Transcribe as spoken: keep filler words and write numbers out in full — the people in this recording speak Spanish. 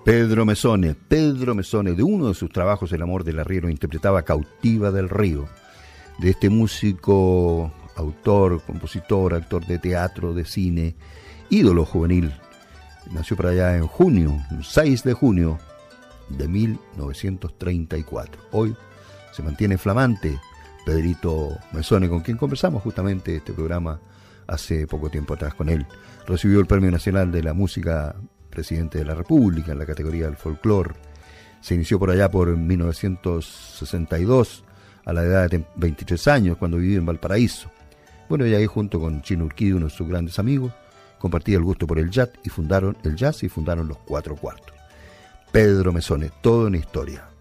Pedro Mesone, Pedro Mesone, de uno de sus trabajos, El amor del arriero, interpretaba Cautiva del río, de este músico, autor, compositor, actor de teatro, de cine, ídolo juvenil. Nació por allá en junio, seis de junio de mil novecientos treinta y cuatro. Hoy se mantiene flamante Pedrito Mesone, con quien conversamos justamente este programa hace poco tiempo atrás con él. Recibió el Premio Nacional de la Música Presidente de la República en la categoría del folclore. Se inició por allá por mil novecientos sesenta y dos, a la edad de veintitrés años, cuando vivía en Valparaíso. Bueno, y ahí junto con Chino Urquidi, uno de sus grandes amigos, compartía el gusto por el jazz y fundaron el jazz y fundaron los Cuatro Cuartos. Pedro Mesone, toda una historia.